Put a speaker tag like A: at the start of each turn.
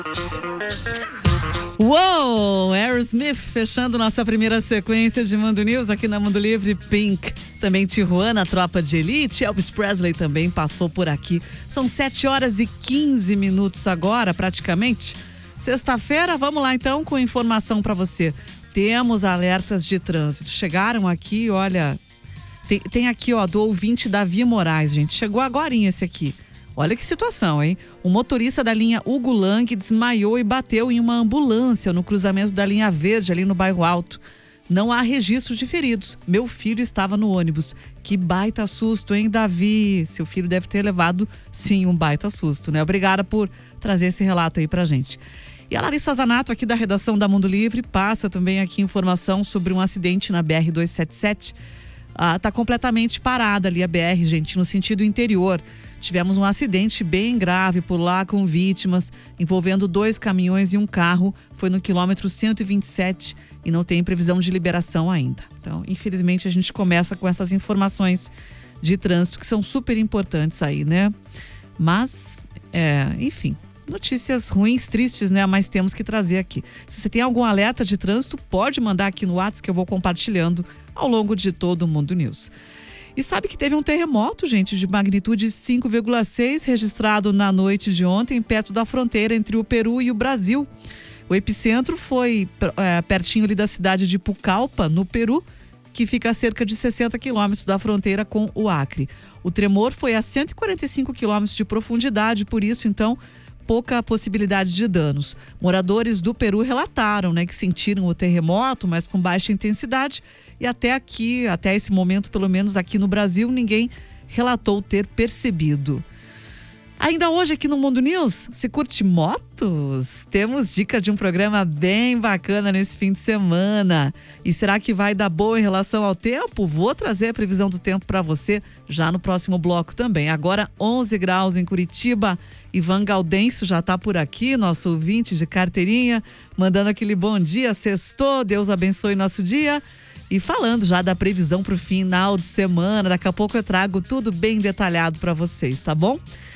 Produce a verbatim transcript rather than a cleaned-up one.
A: Uou! Aerosmith fechando nossa primeira sequência de Mundo News aqui na Mundo Livre. Pink, também Tijuana, Tropa de Elite, Elvis Presley também passou por aqui. São sete horas e quinze minutos agora, praticamente. Sexta-feira, vamos lá então com informação para você. Temos alertas de trânsito. Chegaram aqui, olha, tem, tem aqui ó, do ouvinte Davi Moraes, gente. Chegou agorinha esse aqui. Olha que situação, hein? O motorista da linha Hugo Lang desmaiou e bateu em uma ambulância no cruzamento da linha Verde, ali no Bairro Alto. Não há registros de feridos. Meu filho estava no ônibus. Que baita susto, hein, Davi? Seu filho deve ter levado, sim, um baita susto, né? Obrigada por trazer esse relato aí pra gente. E a Larissa Zanato, aqui da redação da Mundo Livre, passa também aqui informação sobre um acidente na B R duzentos e setenta e sete. Ah, tá completamente parada ali a B R, gente, no sentido interior. Tivemos um acidente bem grave por lá com vítimas, envolvendo dois caminhões e um carro. Foi no quilômetro cento e vinte e sete e não tem previsão de liberação ainda. Então, infelizmente, a gente começa com essas informações de trânsito que são super importantes aí, né? Mas, é, enfim, notícias ruins, tristes, né? Mas temos que trazer aqui. Se você tem algum alerta de trânsito, pode mandar aqui no WhatsApp que eu vou compartilhando ao longo de todo o Mundo News. E sabe que teve um terremoto, gente, de magnitude cinco vírgula seis registrado na noite de ontem, perto da fronteira entre o Peru e o Brasil. O epicentro foi é, pertinho ali da cidade de Pucallpa, no Peru, que fica a cerca de sessenta quilômetros da fronteira com o Acre. O tremor foi a cento e quarenta e cinco quilômetros de profundidade, por isso, então, pouca possibilidade de danos. Moradores do Peru relataram, né, que sentiram o terremoto, mas com baixa intensidade. E até aqui, até esse momento, pelo menos aqui no Brasil, ninguém relatou ter percebido. Ainda hoje aqui no Mundo News, se curte motos? Temos dica de um programa bem bacana nesse fim de semana. E será que vai dar boa em relação ao tempo? Vou trazer a previsão do tempo para você já no próximo bloco também. Agora onze graus em Curitiba. Ivan Gaudêncio já está por aqui, nosso ouvinte de carteirinha, mandando aquele bom dia, sextou, Deus abençoe nosso dia. E falando já da previsão para o final de semana, daqui a pouco eu trago tudo bem detalhado para vocês, tá bom?